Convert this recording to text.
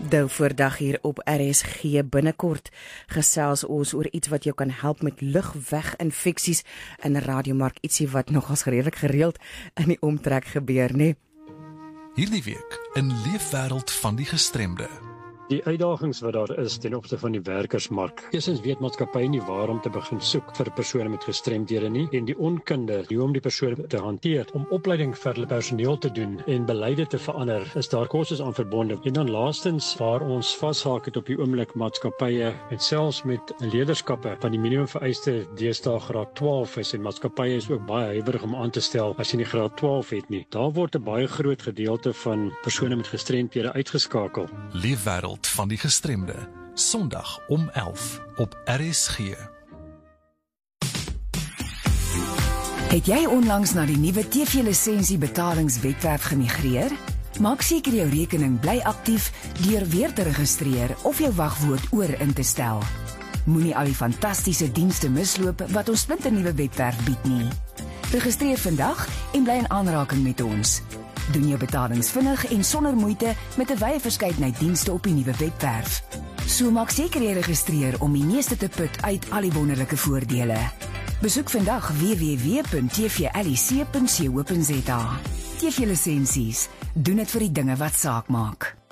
Dou voordag hier op RSG binnekort gesels ons oor iets wat jou kan help met lugweginfeksies in radiomark, ietsie wat nogals gereeld in die omtrek gebeur, nee. Hierdie week in Leefwêreld van die Gestremde. Die uitdagings wat daar is ten opsigte van die werkersmark. Eerstens weet maatskappye nie waar om te begin soek vir persone met gestremdhede nie en die onkunde hoe om die persone te hanteer, om opleiding vir hulle personeel te doen en beleide te verander, is daar kostes aan verbonde. En dan laastens waar ons vashaak het op die oomblik maatskappye en selfs met leierskappe van die minimum vereiste deesdae graad 12 is en maatskappye is ook baie huiwerig om aan te stel as jy nie graad 12 het nie. Daar word 'n baie groot gedeelte van persone met gestremdhede uitgeskakel. Leefwêreld van die Gestremde, Sondag om 11 op RSG. Het jy onlangs na die nuwe TV-lisensie betalingswebwerf gemigreer? Maak seker jou rekening bly aktief deur weer te registreer of jou wagwoord oor in te stel. Moenie al die fantastiese dienste misloop wat ons splinternuwe webwerf bied nie. Registreer vandag en bly in aanraking met ons. Doen jou betalings vinnig en sonder moeite met 'n wye verskeidenheid dienste op die nuwe webwerf. So maak seker jy registreer om die meeste te put uit al die wonderlike voordele. Besoek vandag www.tvlic.co.za. TV-lisensies, doen dit vir die dinge wat saak maak.